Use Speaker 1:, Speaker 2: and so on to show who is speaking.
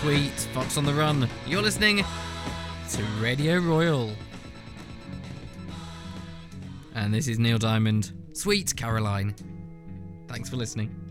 Speaker 1: Sweet, Fox on the Run. You're listening to Radio Royal. And this is Neil Diamond, Sweet Caroline. Thanks for listening.